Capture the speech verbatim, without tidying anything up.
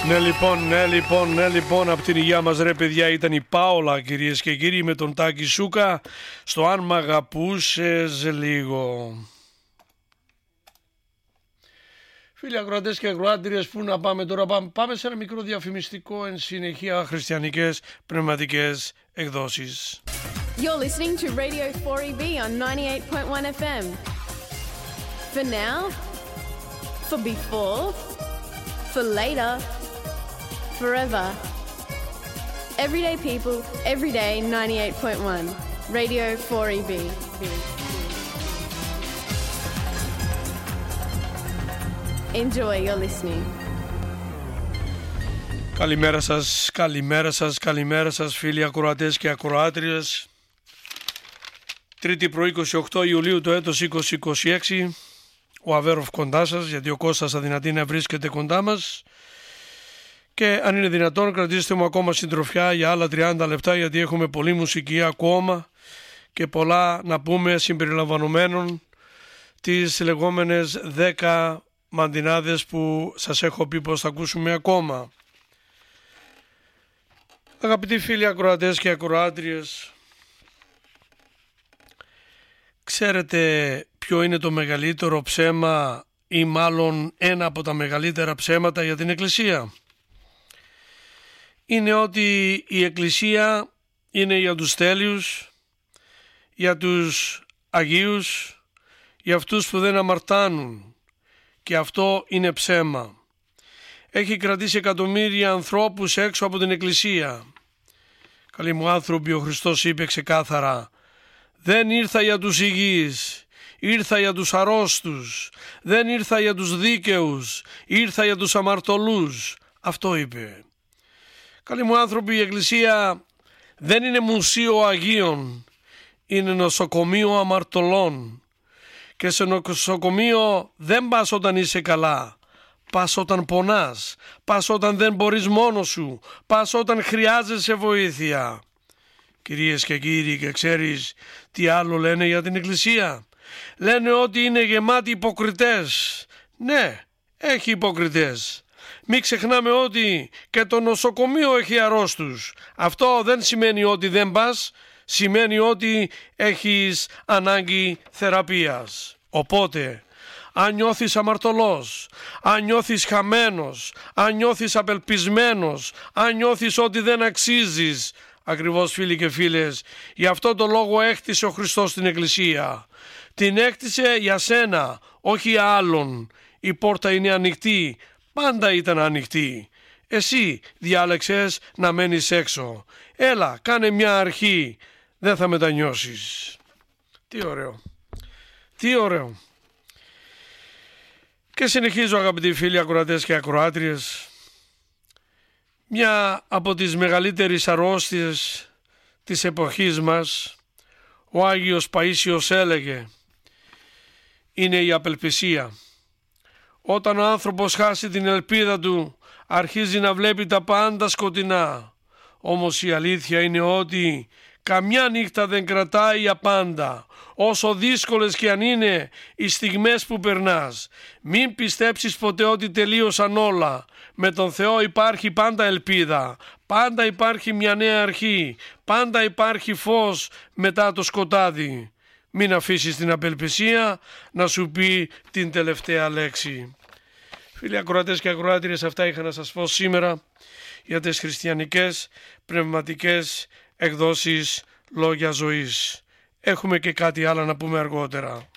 Ναι λοιπόν, ναι λοιπόν, ναι λοιπόν, από την υγεία μας ρε παιδιά ήταν η Πάολα κυρίες και κύριοι με τον Τάκη Σούκα στο Αν Μ' Αγαπούσες Λίγο. Φίλοι ακροατές και ακροάτριες, πού να πάμε τώρα? Πάμε, πάμε σε ένα μικρό διαφημιστικό, εν συνεχεία χριστιανικές πνευματικές εκδόσεις. You're listening to Radio four E B on ninety-eight point one F M. For now, for before, for later, forever. Everyday people, every day, ninety-eight point one. Radio four E B. Enjoy your listening. Καλημέρα σας, καλημέρα σας, καλημέρα σας φίλοι ακροατές και ακροάτριες. Τρίτη προ είκοσι οκτώ Ιουλίου το έτος είκοσι είκοσι έξι. Ο Αβέροφ κοντά σας, γιατί ο Κώστας αδυνατεί να βρίσκεται κοντά μας. Και αν είναι δυνατόν κρατήστε μου ακόμα συντροφιά για άλλα τριάντα λεπτά, γιατί έχουμε πολλή μουσική ακόμα και πολλά να πούμε συμπεριλαμβανομένων τις λεγόμενες δέκα μαντινάδες που σας έχω πει πως θα ακούσουμε ακόμα. Αγαπητοί φίλοι ακροατές και ακροάτριες, ξέρετε ποιο είναι το μεγαλύτερο ψέμα ή μάλλον ένα από τα μεγαλύτερα ψέματα για την Εκκλησία? Είναι ότι η Εκκλησία είναι για τους τέλειους, για τους Αγίους, για αυτούς που δεν αμαρτάνουν, και αυτό είναι ψέμα. Έχει κρατήσει εκατομμύρια ανθρώπους έξω από την Εκκλησία. Καλοί μου άνθρωποι, ο Χριστός είπε ξεκάθαρα: δεν ήρθα για τους υγιείς, ήρθα για τους αρρώστους. Δεν ήρθα για τους δίκαιους, ήρθα για τους αμαρτωλούς. Αυτό είπε. Καλοί μου άνθρωποι, η Εκκλησία δεν είναι μουσείο Αγίων, είναι νοσοκομείο αμαρτωλών. Και σε νοσοκομείο δεν πας όταν είσαι καλά, πας όταν πονάς, πας όταν δεν μπορείς μόνος σου, πας όταν χρειάζεσαι βοήθεια. Κυρίες και κύριοι, και ξέρεις τι άλλο λένε για την Εκκλησία? Λένε ότι είναι γεμάτη υποκριτές. Ναι, έχει υποκριτές. Μην ξεχνάμε ότι και το νοσοκομείο έχει αρρώστους. Αυτό δεν σημαίνει ότι δεν πας, σημαίνει ότι έχεις ανάγκη θεραπείας. Οπότε, αν νιώθεις αμαρτωλός, αν νιώθεις χαμένος, αν νιώθεις απελπισμένος, αν νιώθεις ότι δεν αξίζεις, ακριβώς φίλοι και φίλες, γι' αυτό το λόγο έκτισε ο Χριστός την Εκκλησία. Την έκτισε για σένα, όχι για άλλον. Η πόρτα είναι ανοιχτή, πάντα ήταν ανοιχτή. Εσύ διάλεξες να μένεις έξω. Έλα, κάνε μια αρχή, δεν θα μετανιώσεις. Τι ωραίο, τι ωραίο. Και συνεχίζω, αγαπητοί φίλοι ακροατές και ακροάτριες. Μια από τις μεγαλύτερες αρρώστιες της εποχής μας, ο Άγιος Παΐσιος έλεγε, είναι η απελπισία. Όταν ο άνθρωπος χάσει την ελπίδα του, αρχίζει να βλέπει τα πάντα σκοτεινά. Όμως η αλήθεια είναι ότι καμιά νύχτα δεν κρατάει για πάντα, όσο δύσκολες και αν είναι οι στιγμές που περνάς. Μην πιστέψεις ποτέ ότι τελείωσαν όλα. Με τον Θεό υπάρχει πάντα ελπίδα, πάντα υπάρχει μια νέα αρχή, πάντα υπάρχει φως μετά το σκοτάδι. Μην αφήσεις την απελπισία να σου πει την τελευταία λέξη. Φίλοι ακροατές και ακροάτριες, αυτά είχα να σας πω σήμερα για τις χριστιανικές πνευματικές εκδόσεις Λόγια Ζωής. Έχουμε και κάτι άλλο να πούμε αργότερα.